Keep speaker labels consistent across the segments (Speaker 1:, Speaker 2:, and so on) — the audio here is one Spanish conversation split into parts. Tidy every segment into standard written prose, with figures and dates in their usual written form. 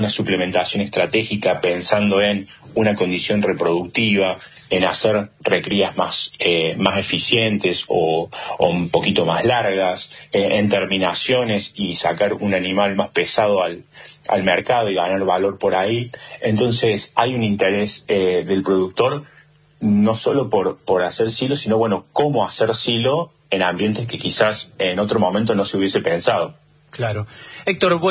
Speaker 1: una suplementación estratégica pensando en una condición reproductiva, en hacer recrías más eficientes o un poquito más largas, en terminaciones y sacar un animal más pesado al mercado y ganar valor por ahí. Entonces hay un interés del productor no solo por hacer silo, sino cómo hacer silo en ambientes que quizás en otro momento no se hubiese pensado.
Speaker 2: Claro. Héctor,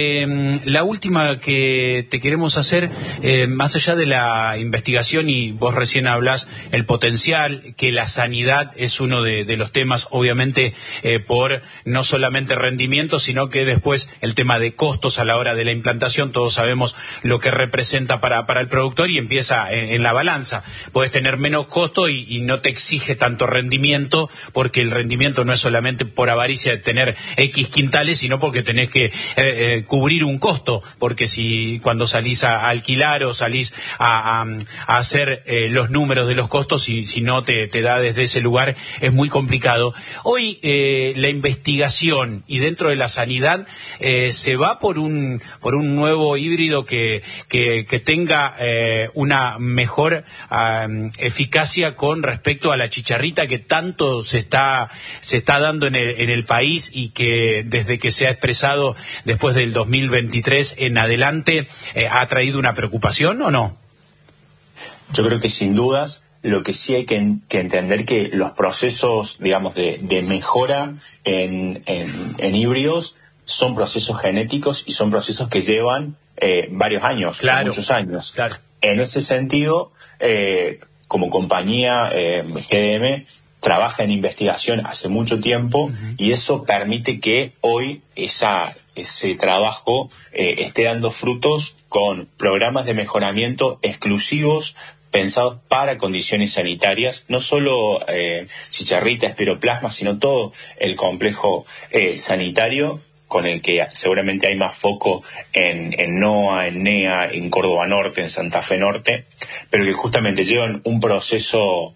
Speaker 2: la última que te queremos hacer, más allá de la investigación, y vos recién hablás el potencial, que la sanidad es uno de los temas, obviamente, por no solamente rendimiento, sino que después el tema de costos a la hora de la implantación, todos sabemos lo que representa para el productor y empieza en la balanza. Podés tener menos costo y no te exige tanto rendimiento, porque el rendimiento no es solamente por avaricia de tener X quintales, sino porque tenés que cubrir un costo, porque si cuando salís a alquilar o salís a hacer los números de los costos, si no te da desde ese lugar, es muy complicado. Hoy la investigación y dentro de la sanidad se va por un nuevo híbrido que tenga una mejor eficacia con respecto a la chicharrita que tanto se está dando en el país, y que desde que se ha expresado después del 2023 en adelante ha traído una preocupación, ¿o no?
Speaker 1: Yo creo que sin dudas. Lo que sí hay que entender que los procesos, digamos, de mejora en híbridos son procesos genéticos y son procesos que llevan varios años,
Speaker 2: claro,
Speaker 1: muchos años.
Speaker 2: Claro.
Speaker 1: En ese sentido, como compañía, GDM trabaja en investigación hace mucho tiempo, y eso permite que hoy ese trabajo esté dando frutos con programas de mejoramiento exclusivos pensados para condiciones sanitarias, no solo chicharrita, espiroplasma, sino todo el complejo sanitario, con el que seguramente hay más foco en NOA, en NEA, en Córdoba Norte, en Santa Fe Norte, pero que justamente llevan un proceso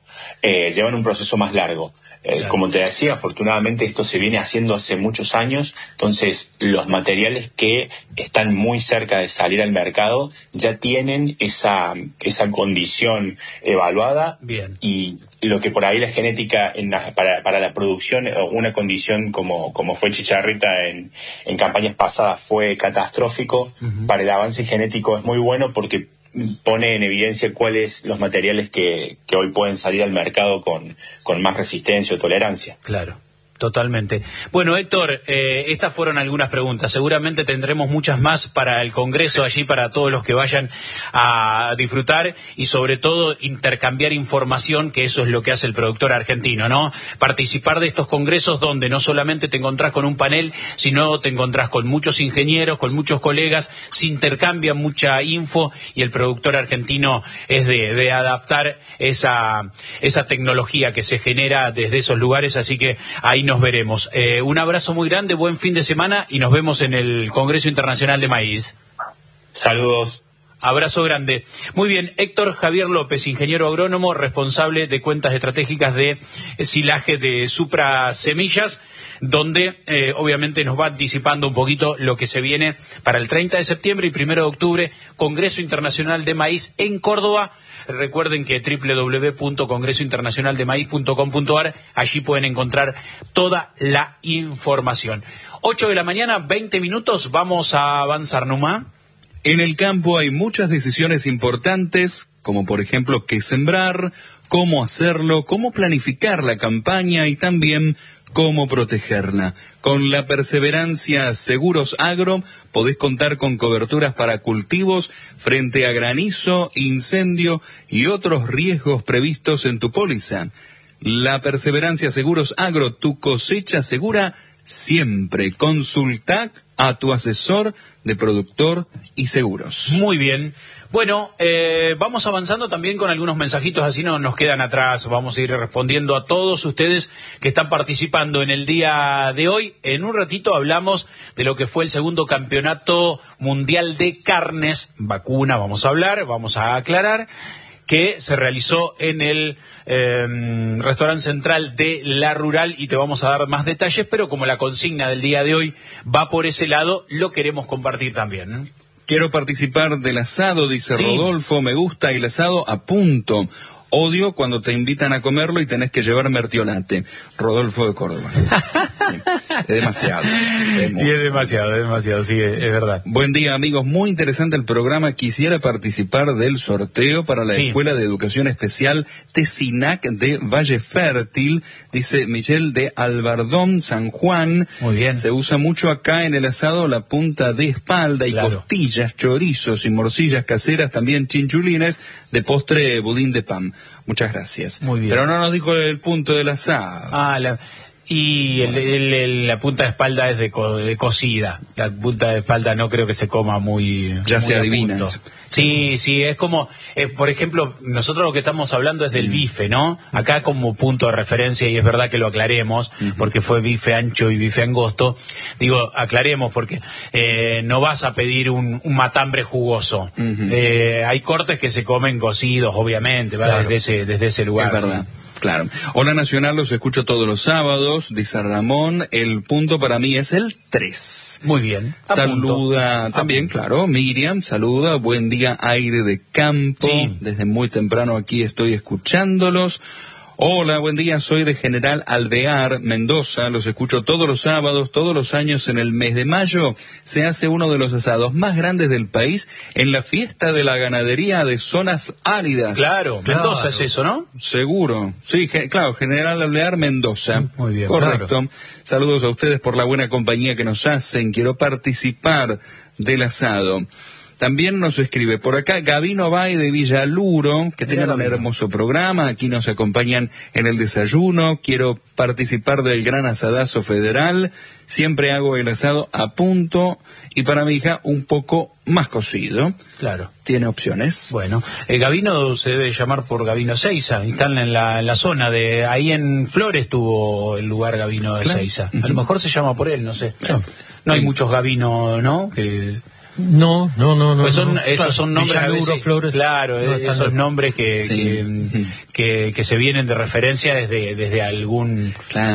Speaker 1: más largo.
Speaker 2: Claro.
Speaker 1: Como te decía, afortunadamente esto se viene haciendo hace muchos años, entonces los materiales que están muy cerca de salir al mercado ya tienen esa condición evaluada.
Speaker 2: Bien.
Speaker 1: Y lo que por ahí la genética para la producción, una condición como fue chicharrita en campañas pasadas, fue catastrófico. Para el avance genético es muy bueno porque pone en evidencia cuáles los materiales que hoy pueden salir al mercado con más resistencia o tolerancia.
Speaker 2: Claro. Totalmente. Bueno, Héctor, estas fueron algunas preguntas. Seguramente tendremos muchas más para el Congreso, allí para todos los que vayan a disfrutar, y sobre todo intercambiar información, que eso es lo que hace el productor argentino, ¿no? Participar de estos congresos donde no solamente te encontrás con un panel, sino te encontrás con muchos ingenieros, con muchos colegas, se intercambia mucha info, y el productor argentino es de adaptar esa tecnología que se genera desde esos lugares, así que ahí nos veremos. Un abrazo muy grande, buen fin de semana, y nos vemos en el Congreso Internacional de Maíz.
Speaker 1: Saludos.
Speaker 2: Abrazo grande. Muy bien, Héctor Javier López, ingeniero agrónomo, responsable de cuentas estratégicas de silaje de Supra Semillas, donde obviamente nos va anticipando un poquito lo que se viene para el 30 de septiembre y 1 de octubre, Congreso Internacional de Maíz en Córdoba. Recuerden que www.congresointernacionaldemaíz.com.ar, allí pueden encontrar toda la información. 8 de la mañana, 20 minutos, vamos a avanzar, Numa.
Speaker 3: En el campo hay muchas decisiones importantes, como por ejemplo qué sembrar, cómo hacerlo, cómo planificar la campaña y también cómo protegerla. Con la perseverancia Seguros Agro podés contar con coberturas para cultivos frente a granizo, incendio y otros riesgos previstos en tu póliza. La perseverancia Seguros Agro, tu cosecha segura siempre. Consulta a tu asesor de productor y seguros.
Speaker 2: Muy bien. Bueno, vamos avanzando también con algunos mensajitos, así no nos quedan atrás. Vamos a ir respondiendo a todos ustedes que están participando en el día de hoy. En un ratito hablamos de lo que fue el segundo campeonato mundial de carnes, vacuna, vamos a aclarar, que se realizó en el restaurante central de La Rural, y te vamos a dar más detalles, pero como la consigna del día de hoy va por ese lado, lo queremos compartir también, ¿eh?
Speaker 3: Quiero participar del asado, dice
Speaker 2: Sí.
Speaker 3: Rodolfo, me gusta el asado a punto. Odio cuando te invitan a comerlo y tenés que llevar mertiolate. Rodolfo de Córdoba. Sí. Es demasiado.
Speaker 2: Y es demasiado, sí, es verdad.
Speaker 3: Buen día, amigos. Muy interesante el programa. Quisiera participar del sorteo para la
Speaker 2: Sí.
Speaker 3: Escuela de Educación Especial Tecinac de Valle Fértil, dice Michelle de Albardón, San Juan.
Speaker 2: Muy bien.
Speaker 3: Se usa mucho acá en el asado la punta de espalda y
Speaker 2: Claro.
Speaker 3: costillas, chorizos y morcillas caseras, también chinchulines, de postre budín de pan. Muchas gracias.
Speaker 2: Muy bien.
Speaker 3: Pero no nos dijo el punto del asado.
Speaker 2: Y la punta de espalda es de cocida. La punta de espalda no creo que se coma muy...
Speaker 3: Ya
Speaker 2: muy
Speaker 3: se
Speaker 2: a
Speaker 3: adivina
Speaker 2: punto.
Speaker 3: eso.
Speaker 2: Sí, es como, por ejemplo, nosotros lo que estamos hablando es del bife, ¿no? Acá como punto de referencia, y es verdad que lo aclaremos, porque fue bife ancho y bife angosto, digo, aclaremos porque no vas a pedir un matambre jugoso. Hay cortes que se comen cocidos, obviamente, ¿va?
Speaker 4: Claro.
Speaker 2: desde ese lugar.
Speaker 3: Es verdad.
Speaker 2: Sí.
Speaker 3: Claro. Hola Nacional, los escucho todos los sábados, dice Ramón. El punto para mí es el 3.
Speaker 2: Muy bien.
Speaker 3: Saluda también, claro, Miriam, saluda. Buen día, aire de campo.
Speaker 2: Sí.
Speaker 3: Desde muy temprano aquí estoy escuchándolos. Hola, buen día, soy de General Alvear, Mendoza, los escucho todos los sábados, todos los años en el mes de mayo se hace uno de los asados más grandes del país en la fiesta de la ganadería de zonas áridas.
Speaker 2: Claro, Mendoza es eso, ¿no?
Speaker 3: Seguro, sí, claro, General Alvear, Mendoza.
Speaker 2: Muy bien,
Speaker 3: correcto.
Speaker 2: claro.
Speaker 3: Saludos a ustedes por la buena compañía que nos hacen, quiero participar del asado. También nos escribe por acá Gabino Bay de Villaluro, que tengan un hermoso programa, aquí nos acompañan en el desayuno, quiero participar del gran asadazo federal, siempre hago el asado a punto y para mi hija un poco más cocido.
Speaker 2: Claro.
Speaker 3: ¿Tiene opciones?
Speaker 2: Bueno, Gabino se debe llamar por Gabino Seiza, están en la zona de, ahí en Flores tuvo el lugar Gabino de
Speaker 3: Claro.
Speaker 2: Seiza. A lo mejor se llama por él, no sé. No hay muchos Gabino, ¿no? Que...
Speaker 4: No.
Speaker 2: Pues esos
Speaker 4: Claro,
Speaker 2: son nombres a
Speaker 4: Villaluro,
Speaker 2: veces,
Speaker 4: Flores,
Speaker 2: claro,
Speaker 4: no están
Speaker 2: esos
Speaker 4: lejos.
Speaker 2: nombres
Speaker 3: Sí.
Speaker 2: que se vienen de referencia desde algún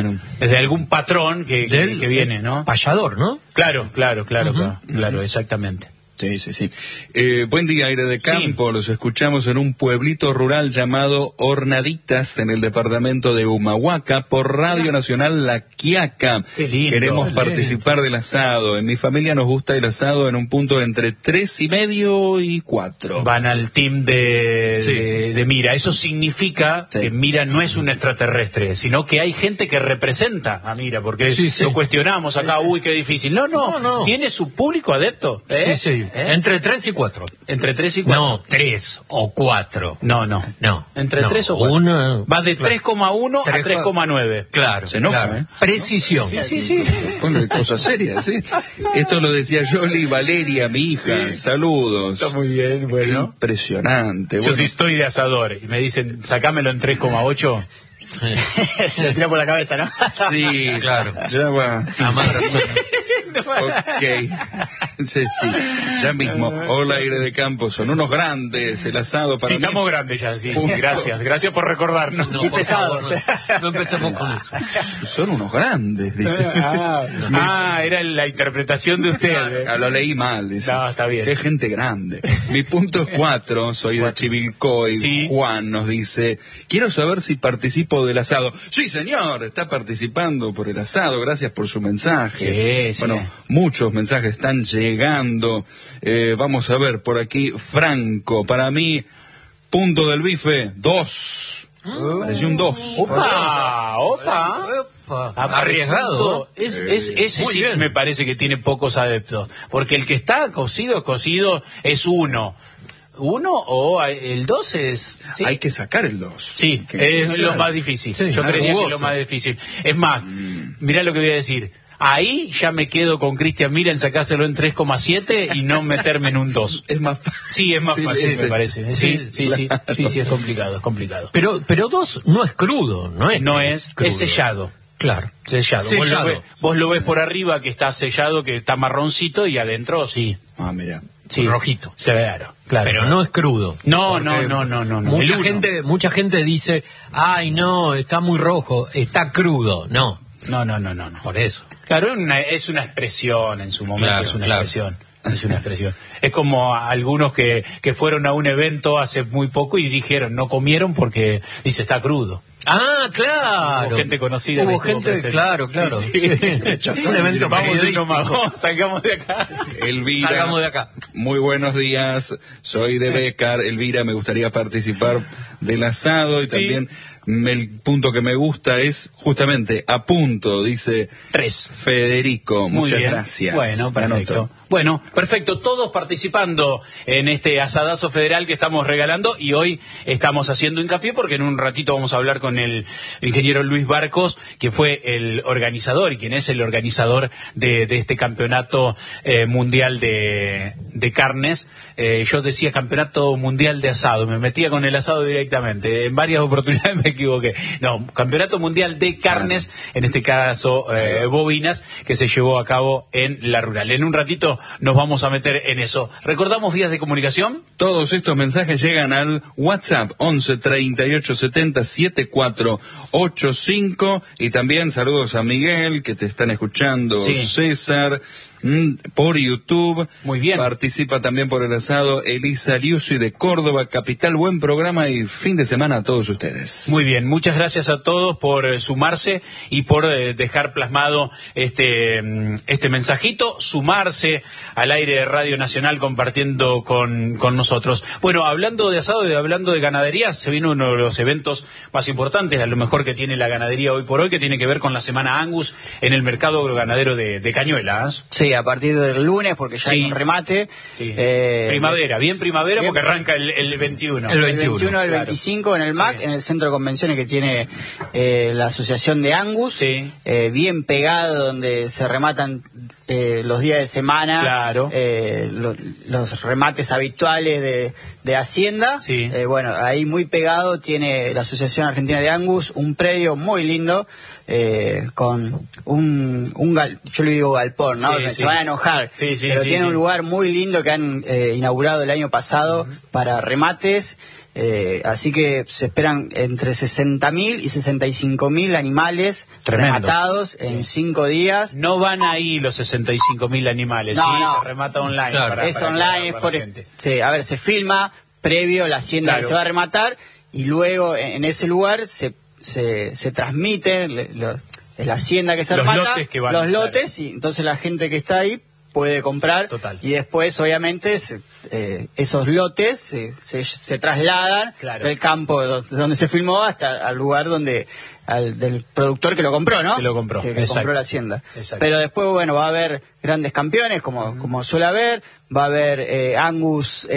Speaker 2: patrón que viene, ¿no?
Speaker 4: Payador, ¿no?
Speaker 2: Claro, exactamente.
Speaker 3: Sí. Buen día, aire de campo. Los escuchamos en un pueblito rural llamado Hornaditas, en el departamento de Humahuaca, por Radio Nacional La Quiaca.
Speaker 2: Qué lindo.
Speaker 3: Queremos
Speaker 2: Qué
Speaker 3: participar del asado. En mi familia nos gusta el asado en un punto entre 3:30 y 4.
Speaker 2: Van al team de Mira. Eso significa que Mira no es un extraterrestre, sino que hay gente que representa a Mira, porque lo cuestionamos acá, uy, qué difícil. No, tiene su público adepto.
Speaker 4: Sí. Entre 3 y 4.
Speaker 2: Entre 3 y 4.
Speaker 4: No, 3 o 4.
Speaker 2: No. Entre 3 o 4.
Speaker 4: Uno,
Speaker 2: va de 3,1 a 3,9.
Speaker 4: Claro.
Speaker 3: Se enoja,
Speaker 4: claro. Precisión.
Speaker 2: Sí.
Speaker 3: Ponle cosas serias, ¿sí? Esto lo decía Yoli Valeria, mi hija. Saludos.
Speaker 2: Está muy bien, bueno.
Speaker 3: Impresionante.
Speaker 2: Yo sí estoy de asador y me dicen, sacámelo en 3,8. Se le tira por la cabeza, ¿no?
Speaker 3: Sí,
Speaker 4: claro.
Speaker 3: Ya va.
Speaker 4: A más razón.
Speaker 3: Ok. Sí, ya mismo. Hola, aire de campo. Son unos grandes. El asado para
Speaker 2: Sí,
Speaker 3: mí.
Speaker 2: estamos grandes ya, sí. Gracias por recordarnos.
Speaker 4: No, por favor, no empecemos con eso.
Speaker 3: Son unos grandes, dice.
Speaker 2: Era la interpretación de usted.
Speaker 3: Lo leí mal, dice.
Speaker 2: No, está bien.
Speaker 3: Qué gente grande. Mi punto es 4. Soy de Chivilcoy.
Speaker 2: Sí.
Speaker 3: Juan nos dice, quiero saber si participo del asado. Sí, señor, está participando por el asado. Gracias por su mensaje.
Speaker 2: Sí.
Speaker 3: Bueno, muchos mensajes están llegando. Vamos a ver, por aquí, Franco. Para mí, punto del bife, 2. Pareció un 2.
Speaker 2: Opa.
Speaker 4: Arriesgado.
Speaker 2: Ese
Speaker 4: Muy
Speaker 2: sí
Speaker 4: bien.
Speaker 2: me parece que tiene pocos adeptos. Porque el que está cocido es 1. 1 o el 2 es... ¿sí?
Speaker 3: Hay que sacar el 2.
Speaker 2: Sí, es lo más difícil.
Speaker 4: Sí,
Speaker 2: Yo creería que es
Speaker 4: jugoso.
Speaker 2: lo más difícil. Es más, mirá lo que voy a decir. Ahí ya me quedo con Cristian Mira en sacárselo en 3,7 y no meterme en un 2.
Speaker 3: Es más fácil.
Speaker 2: Sí, es más fácil,
Speaker 3: Sí,
Speaker 2: me parece. Sí,
Speaker 3: claro.
Speaker 2: es complicado.
Speaker 4: Pero 2 no es crudo, ¿no es?
Speaker 2: No es
Speaker 4: crudo.
Speaker 2: sellado.
Speaker 4: Claro.
Speaker 2: Sellado.
Speaker 4: Sellado.
Speaker 2: Vos lo ves por arriba que está sellado, que está marroncito y adentro sí.
Speaker 3: Ah, mira.
Speaker 2: Sí.
Speaker 4: Rojito.
Speaker 2: Claro.
Speaker 4: Pero no es crudo.
Speaker 2: No.
Speaker 4: Porque Mucha gente dice, ay no, está muy rojo, está crudo. No.
Speaker 2: No.
Speaker 4: Por eso.
Speaker 2: Claro, es una expresión en su momento,
Speaker 4: Claro,
Speaker 2: es una
Speaker 4: claro.
Speaker 2: expresión. es una expresión. Es como algunos que fueron a un evento hace muy poco y dijeron, no comieron porque, dice, está crudo.
Speaker 4: Ah, claro.
Speaker 2: Hubo gente conocida.
Speaker 4: Hubo gente, claro.
Speaker 2: Sí, sí.
Speaker 4: Es un evento
Speaker 2: salgamos de acá.
Speaker 3: Elvira,
Speaker 4: salgamos de acá.
Speaker 3: Muy buenos días, soy de Becar. Elvira, me gustaría participar del asado y también el punto que me gusta es justamente a punto, dice
Speaker 2: 3.
Speaker 3: Federico. Muchas gracias.
Speaker 2: Bueno, perfecto. Bueno, perfecto. Todos participando en este asadazo federal que estamos regalando y hoy estamos haciendo hincapié porque en un ratito vamos a hablar con el ingeniero Luis Barcos, que fue el organizador y quien es el organizador de este campeonato mundial de carnes. Yo decía campeonato mundial de asado, me metía con el asado directamente. En varias oportunidades me equivoqué. No, campeonato mundial de carnes, en este caso bovinas, que se llevó a cabo en La Rural. En un ratito nos vamos a meter en eso. ¿Recordamos vías de comunicación?
Speaker 3: Todos estos mensajes llegan al WhatsApp 11 38 70 7485 y también saludos a Miguel, que te están escuchando, César, por YouTube.
Speaker 2: Muy bien.
Speaker 3: Participa también por el asado Elisa Liusi de Córdoba, capital. Buen programa y fin de semana a todos ustedes.
Speaker 2: Muy bien, muchas gracias a todos por sumarse y por dejar plasmado este mensajito, sumarse al aire de Radio Nacional compartiendo con nosotros. Bueno, hablando de asado y hablando de ganadería, se viene uno de los eventos más importantes, a lo mejor que tiene la ganadería hoy por hoy, que tiene que ver con la Semana Angus en el mercado ganadero de Cañuelas.
Speaker 5: Sí, a partir del lunes, porque ya hay un remate.
Speaker 2: Sí. Primavera, bien, porque arranca el 21.
Speaker 5: El 21 al
Speaker 2: claro.
Speaker 5: 25 en el MAC, en el centro de convenciones que tiene la Asociación de Angus. Bien pegado, donde se rematan los días de semana.
Speaker 2: Claro.
Speaker 5: Los remates habituales de Hacienda. Bueno, ahí muy pegado tiene la Asociación Argentina de Angus, un predio muy lindo. Con yo le digo galpón, ¿no? Se van a enojar, pero tiene un lugar muy lindo que han inaugurado el año pasado para remates, así que se esperan entre 60.000 y 65.000 animales rematados en 5 días.
Speaker 2: No van ahí los 65.000 animales, se remata online.
Speaker 5: Claro, es online, a ver, se filma previo la hacienda que se va a rematar y luego en ese lugar se transmiten la hacienda que se remata, los lotes, y entonces la gente que está ahí puede comprar. Y después obviamente esos lotes se trasladan del campo donde se filmó hasta al lugar del productor que lo compró, ¿no?
Speaker 2: Que compró
Speaker 5: la hacienda. Pero después, bueno, va a haber grandes campeones como suele haber, va a haber Angus,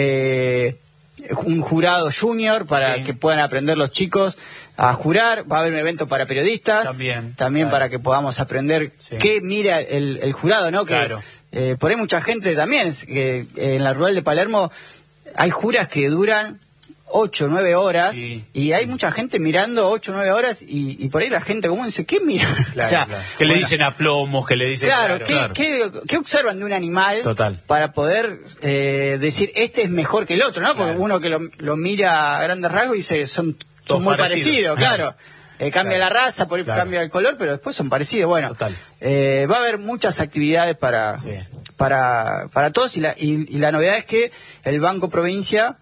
Speaker 5: un jurado junior para que puedan aprender los chicos a jurar, va a haber un evento para periodistas, también para que podamos aprender qué mira el jurado, ¿no? Por ahí mucha gente también, que en la Rural de Palermo hay juras que duran 8 o 9 horas y hay mucha gente mirando 8 o 9 horas y por ahí la gente común dice, ¿qué mira?
Speaker 2: Que le dicen a plomos, que le dicen...
Speaker 5: ¿Qué observan de un animal para poder decir, este es mejor que el otro, ¿no? Porque uno que lo mira a grandes rasgos dice, son muy parecidos, cambia la raza, por ahí cambia el color, pero después son parecidos. Bueno, va a haber muchas actividades para todos y la novedad es que el Banco Provincia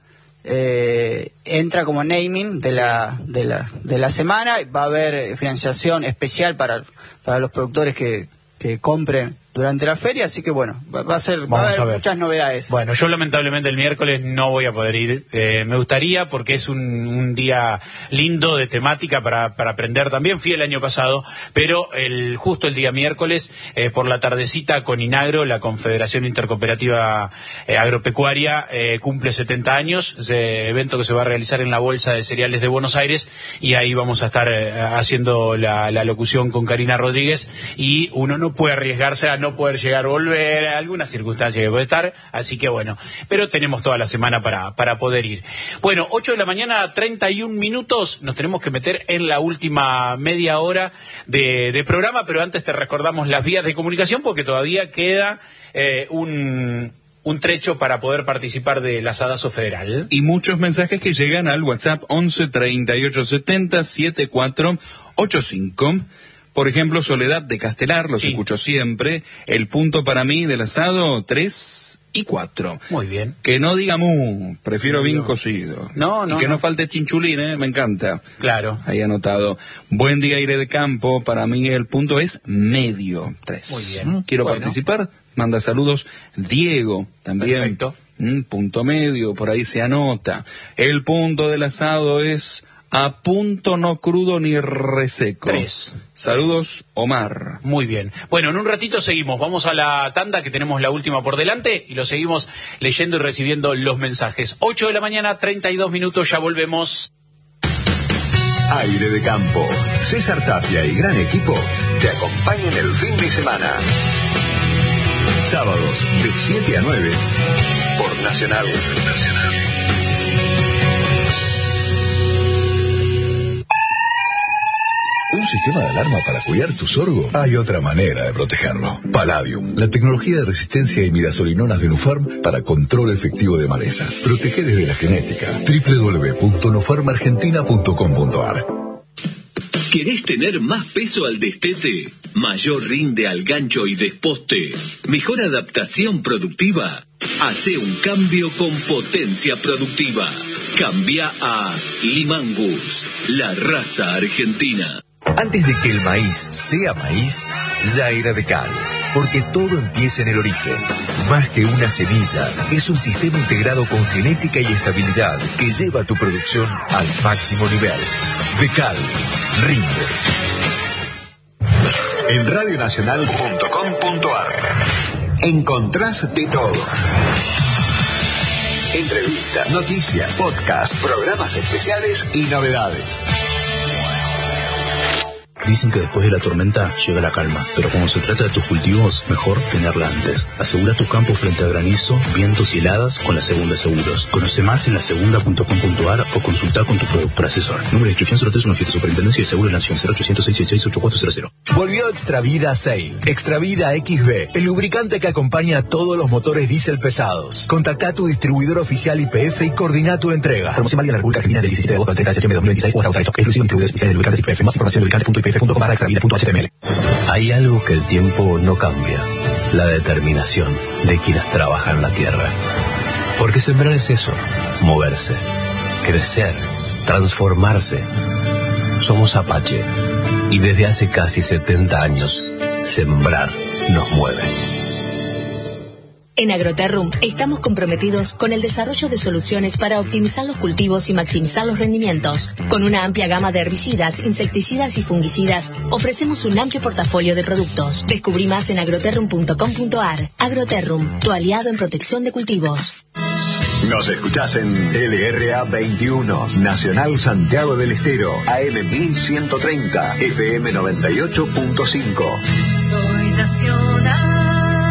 Speaker 5: entra como naming de la semana. Va a haber financiación especial para los productores que compren durante la feria, así que bueno, va a haber muchas novedades.
Speaker 2: Bueno, yo lamentablemente el miércoles no voy a poder ir, me gustaría porque es un día lindo de temática para aprender también, fui el año pasado, pero justo el día miércoles, por la tardecita con Inagro, la Confederación Intercooperativa Agropecuaria, cumple 70 años, ese evento que se va a realizar en la Bolsa de Cereales de Buenos Aires, y ahí vamos a estar haciendo la locución con Karina Rodríguez, y uno no puede arriesgarse a no poder llegar a volver, a alguna circunstancia que puede estar, así que bueno, pero tenemos toda la semana para poder ir. Bueno, 8 de la mañana, 31 minutos, nos tenemos que meter en la última media hora de programa, pero antes te recordamos las vías de comunicación porque todavía queda un trecho para poder participar del asadazo federal.
Speaker 3: Y muchos mensajes que llegan al WhatsApp 11 38 70 7485. Por ejemplo, Soledad de Castelar, los escucho siempre. El punto para mí del asado, 3 y 4.
Speaker 2: Muy bien.
Speaker 3: Que no diga mu, prefiero bien cocido.
Speaker 2: No.
Speaker 3: Y que no falte chinchulín, me encanta.
Speaker 2: Claro.
Speaker 3: Ahí anotado. Buen día, aire de campo. Para mí el punto es medio, 3.
Speaker 2: Muy bien.
Speaker 3: Quiero participar. Manda saludos. Diego, también.
Speaker 2: Perfecto.
Speaker 3: Punto medio, por ahí se anota. El punto del asado es a punto, no crudo ni reseco.
Speaker 2: 3.
Speaker 3: Saludos, Omar.
Speaker 2: Muy bien. Bueno, en un ratito seguimos. Vamos a la tanda, que tenemos la última por delante, y lo seguimos leyendo y recibiendo los mensajes. 8 de la mañana, 32 minutos, ya volvemos.
Speaker 6: Aire de campo. César Tapia y gran equipo te acompañan el fin de semana. Sábados de 7 a 9 por Nacional. ¿Un sistema de alarma para cuidar tu sorgo? Hay otra manera de protegerlo. Palladium, la tecnología de resistencia a imidazolinonas de Nufarm para control efectivo de malezas. Protege desde la genética. www.nufarmargentina.com.ar.
Speaker 7: ¿Querés tener más peso al destete? ¿Mayor rinde al gancho y desposte? ¿Mejor adaptación productiva? Hace un cambio con Potencia Productiva. Cambia a Limangus, la raza argentina.
Speaker 6: Antes de que el maíz sea maíz, ya era de Cal. Porque todo empieza en el origen. Más que una semilla, es un sistema integrado con genética y estabilidad que lleva tu producción al máximo nivel. Decal rinde. En radionacional.com.ar encontrás de todo. Entrevistas, noticias, podcasts, programas especiales y novedades.
Speaker 8: Dicen que después de la tormenta llega la calma, pero cuando se trata de tus cultivos, mejor tenerla antes. Asegura tu campo frente a granizo, vientos y heladas con La Segunda Seguros. Conoce más en lasegunda.com.ar o consulta con tu productor asesor. Número de inscripción 031 Superintendencia de Seguros de la Nación 0800 666 8400.
Speaker 6: Volvió Extravida Sail, Extravida XB, el lubricante que acompaña a todos los motores diésel pesados. Contacta a tu distribuidor oficial YPF y coordina tu entrega.
Speaker 8: Promoción válida en la República Argentina del 17 de agosto al 30 de septiembre de 2026 o hasta agotar stock. Exclusivo en distribuidores oficiales de lubricantes YPF. Más información en lubricante.ypf.com/extravida.html.
Speaker 9: Hay algo que el tiempo no cambia: la determinación de quienes trabajan la tierra. Porque sembrar es eso: moverse, crecer, transformarse. Somos Apache, y desde hace casi 70 años, sembrar nos mueve.
Speaker 10: En Agroterrum estamos comprometidos con el desarrollo de soluciones para optimizar los cultivos y maximizar los rendimientos. Con una amplia gama de herbicidas, insecticidas y fungicidas, ofrecemos un amplio portafolio de productos. Descubrí más en agroterrum.com.ar. Agroterrum, tu aliado en protección de cultivos.
Speaker 6: Nos escuchás en LRA 21, Nacional Santiago del Estero, AM 1130, FM 98.5.
Speaker 11: Soy Nacional.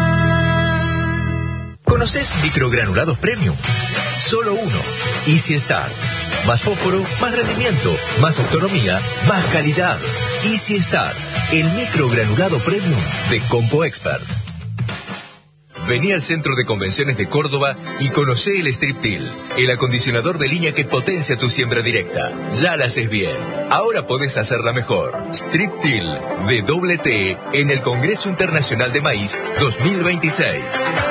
Speaker 6: ¿Conoces microgranulados premium? Solo uno. Easy Start. Más fósforo, más rendimiento, más autonomía, más calidad. Easy Start, el microgranulado premium de Compo Expert. Vení al Centro de Convenciones de Córdoba y conocé el Striptil, el acondicionador de línea que potencia tu siembra directa. Ya la haces bien, ahora podés hacerla mejor. Striptil de doble T en el Congreso Internacional de Maíz 2026.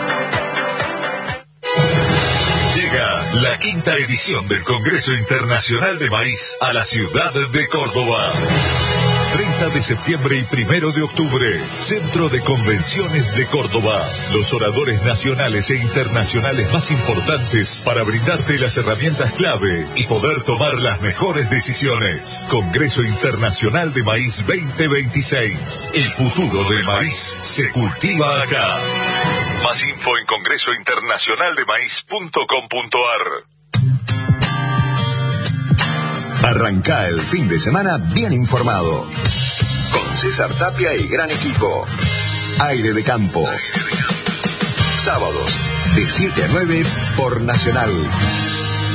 Speaker 6: Llega la quinta edición del Congreso Internacional de Maíz a la ciudad de Córdoba. 30 de septiembre y 1 de octubre, Centro de Convenciones de Córdoba. Los oradores nacionales e internacionales más importantes para brindarte las herramientas clave y poder tomar las mejores decisiones. Congreso Internacional de Maíz 2026. El futuro del maíz se cultiva acá. Más info en congresointernacionaldemaíz.com.ar. Arranca el fin de semana bien informado. Con César Tapia y gran equipo. Aire de campo. Sábados de 7 a 9 por Nacional.